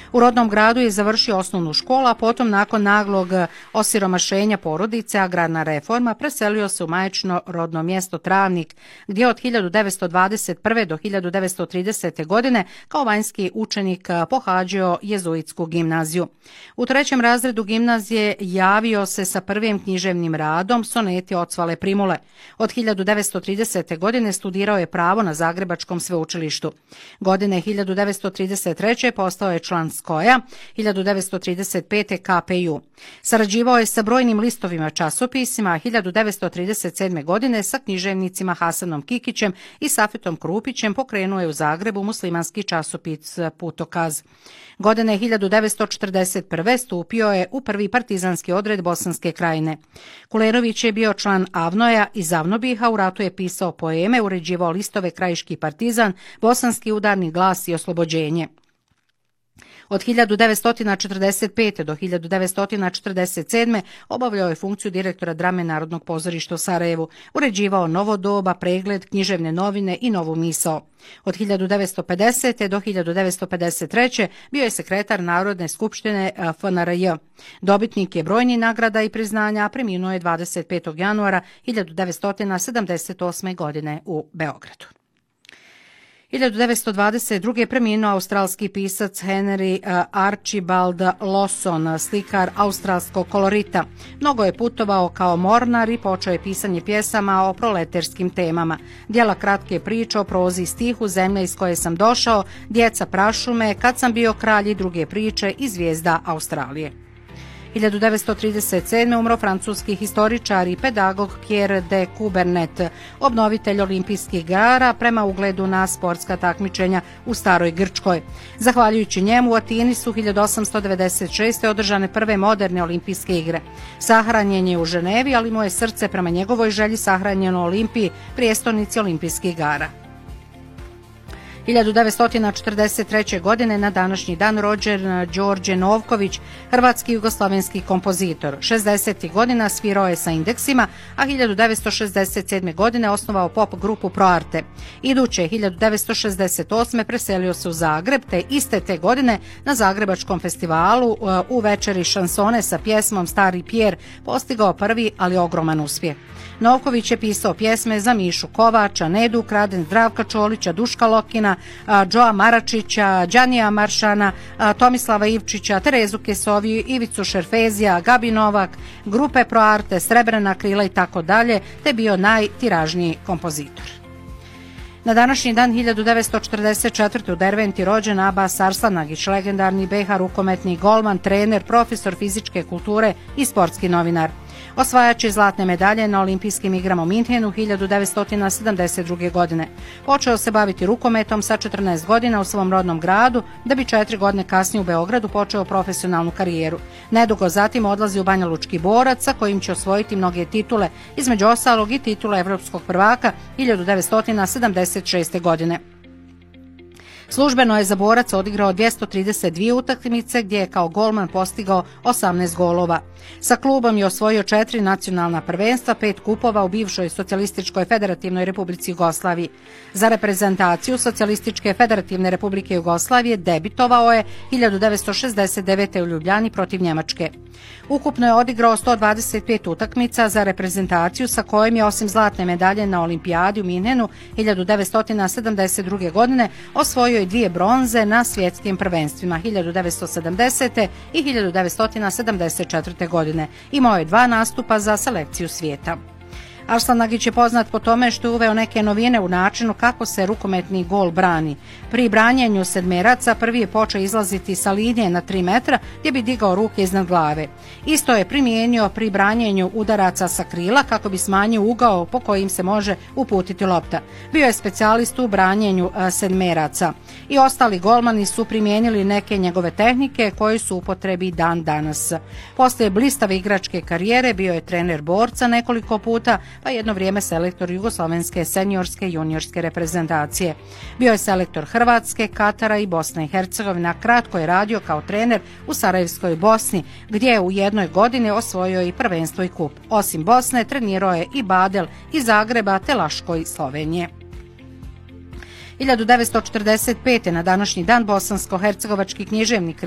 U rodnom gradu je završio osnovnu školu, a potom nakon naglog osiromašenja porodice, agrarna reforma, preselio se u majčino rodno mjesto Travnik, gdje od 1921. do 1930. godine kao vanjski učenik pohađao jezuitsku gimnaziju. U 3. razredu gimnazije javio se sa prvim književnim radom Soneti Ocvale Primule. Od 1930. godine studirao je pravo na Zagrebačkom sveučilištu. Godine 1933. postao je član SKOJ-a, 1935. KPU. Sarađivao je sa brojnim listovima časopisima, a 1937. godine sa književnicima Hasanom Kikićem i Safetom Krupićem pokrenuo je u Zagrebu muslimanski časopis Putokaz. Godine 1941. stupio je u prvi partizanski odred Bosanske Krajine. Kulerović je bio član Avnoja i Zavnobiha, u ratu je pisao poeme, uređivao listove Krajiški partizan, Bosanski udarni glas i Oslobođenje. Od 1945. do 1947. obavljao je funkciju direktora drame Narodnog pozorišta u Sarajevu, uređivao Novo doba, Pregled, Književne novine i Novu misao. Od 1950. do 1953. bio je sekretar Narodne skupštine FNRJ. Dobitnik je brojnih nagrada i priznanja, a preminuo je 25. januara 1978. godine u Beogradu. 1922. preminuo australski pisac Henry Archibald Lawson, slikar australskog kolorita. Mnogo je putovao kao mornar i počeo je pisanje pjesama o proleterskim temama. Dijela kratke priče o prozi i stihu, Zemlja iz koje sam došao, Djeca prašume, Kad sam bio kralj i druge priče i Zvijezda Australije. 1937. umro francuski historičar i pedagog Pierre de Coubernet, obnovitelj olimpijskih igara prema ugledu na sportska takmičenja u staroj Grčkoj. Zahvaljujući njemu u Atini su 1896. održane prve moderne olimpijske igre. Sahranjen je u Ženevi, ali mu je srce prema njegovoj želji sahranjeno u Olimpiji, prijestolnici olimpijskih igara. 1943. godine na današnji dan rođen Đorđe Novković, hrvatski jugoslavenski kompozitor. 60. godina svirao je sa Indeksima, a 1967. godine osnovao pop grupu Proarte. Iduće 1968. preselio se u Zagreb, te iste te godine na Zagrebačkom festivalu u večeri šansone sa pjesmom Stari Pjer postigao prvi, ali ogroman uspjeh. Novković je pisao pjesme za Mišu Kovača, Nedu Kraden, Zdravka Čolića, Duška Lokina, Džoa Maračića, Đanija Maršana, Tomislava Ivčića, Terezu Kesoviju, Ivicu Šerfezija, Gabi Novak, grupe Proarte, Srebrena krila i tako dalje, te bio najtiražniji kompozitor. Na današnji dan 1944. u Derventi rođen Abbas Arslanagić, legendarni BiH rukometni golman, trener, profesor fizičke kulture i sportski novinar. Osvajač je zlatne medalje na olimpijskim igrama u Minhenu 1972. godine. Počeo se baviti rukometom sa 14 godina u svom rodnom gradu, da bi 4 godine kasnije u Beogradu počeo profesionalnu karijeru. Nedugo zatim odlazi u Banjalučki Borac, sa kojim će osvojiti mnoge titule, između ostalog i titula evropskog prvaka 1976. godine. Službeno je za Borac odigrao 232 utakmice, gdje je kao golman postigao 18 golova. Sa klubom je osvojio 4 nacionalna prvenstva, 5 kupova u bivšoj Socijalističkoj federativnoj Republici Jugoslaviji. Za reprezentaciju Socijalističke federativne Republike Jugoslavije debitovao je 1969. u Ljubljani protiv Njemačke. Ukupno je odigrao 125 utakmica za reprezentaciju, sa kojim je osim zlatne medalje na olimpijadi u Minhenu 1972. godine osvojio i 2 bronze na svjetskim prvenstvima 1970. i 1974. godine. Imao je 2 nastupa za selekciju svijeta. Arslanagić je poznat po tome što je uveo neke novine u načinu kako se rukometni gol brani. Pri branjenju sedmeraca prvi je počeo izlaziti sa linije na 3 metra gdje bi digao ruke iznad glave. Isto je primijenio pri branjenju udaraca sa krila kako bi smanjio ugao po kojim se može uputiti lopta. Bio je specijalist u branjenju sedmeraca. I ostali golmani su primijenili neke njegove tehnike koje su u upotrebi dan danas. Poslije blistave igračke karijere bio je trener Borca nekoliko puta, pa jedno vrijeme selektor jugoslovenske seniorske i juniorske reprezentacije. Bio je selektor Hrvatske, Katara i Bosne i Hercegovine, kratko je radio kao trener u Sarajevskoj Bosni, gdje je u jednoj godini osvojio i prvenstvo i kup. Osim Bosne, trenirao je i Badel iz Zagreba te Laško i Slovenije. 1945. na današnji dan bosansko-hercegovački književnik